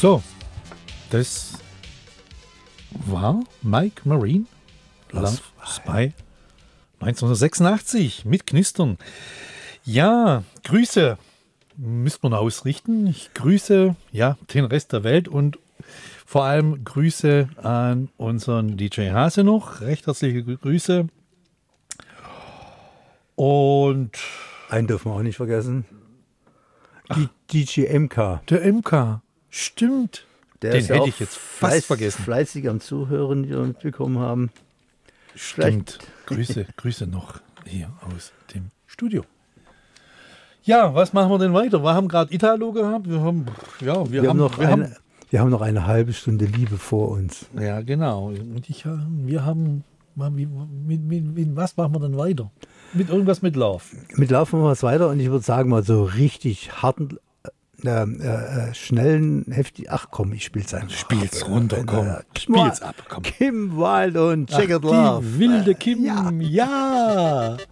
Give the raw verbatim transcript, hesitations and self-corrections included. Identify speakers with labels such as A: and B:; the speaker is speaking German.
A: So, das war Mike Marine, Love Spy neunzehnhundertsechsundachtzig mit Knistern. Ja, Grüße müsste man ausrichten. Ich grüße ja den Rest der Welt und vor allem Grüße an unseren D J Hase noch. Recht herzliche Grüße. Und
B: einen dürfen wir auch nicht vergessen. Die D J M K.
A: Der M K, stimmt.
B: Der
A: Den
B: ist
A: hätte
B: auch
A: ich jetzt
B: fleiß,
A: fast vergessen.
B: Fleißig am Zuhören, die wir mitbekommen haben.
A: Stimmt. Grüße, Grüße noch hier aus dem Studio. Ja, was machen wir denn weiter? Wir haben gerade Italo gehabt. Wir haben, ja, wir,
B: Wir,
A: haben,
B: haben noch
A: wir,
B: eine,
A: haben,
B: wir haben noch eine halbe Stunde Liebe vor uns.
A: ja, genau. Und ich, wir haben, mit, mit, mit, mit was machen wir dann weiter? Mit irgendwas mit Love.
B: Mit Laufen wir was weiter und ich würde sagen mal so richtig harten, äh, äh, schnellen, heftig. Ach komm, ich spiel's einfach.
A: Spiel's runter,
B: Äh,
A: komm.
B: äh,
A: Spiel's ab, komm.
B: Kim Wilde und
A: Ach,
B: Checkered Love.
A: die wilde Kim,
B: Ja.
A: ja.